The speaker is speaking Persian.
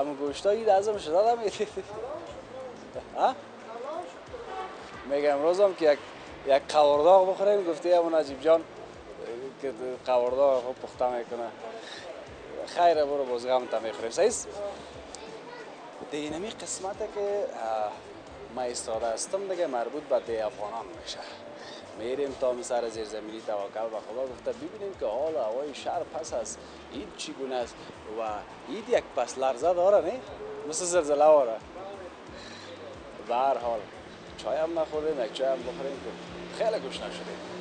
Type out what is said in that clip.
همون گوشتایی لازم شده دادم ها؟ میگم امروز هم که یک قورداغ بخوریم گفتی همون عجیب جان که قورداغ خوب پخته میکنه. خیره برو باز غم تا میخوریم. سیز دینمی قسمته که ما ایستاده هستم دیگه مربوط به دی افغانان میشه. میریم تا سر زیرزمینی توکل به خدا گفته ببینیم که حال هوای شهر پس از این چگونه است و این یک پس لرزه داره نه مثل زلزله واره. به هر حال چای هم نخوردیم یک چای هم بخوریم که خیلی گشنه شدیم.